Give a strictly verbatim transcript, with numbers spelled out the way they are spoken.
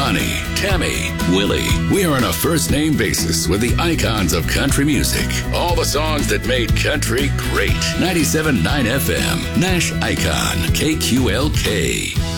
Ronnie, Tammy, Willie. We are on a first-name basis with the icons of country music. All the songs that made country great. ninety-seven point nine F M, Nash Icon, K Q L K.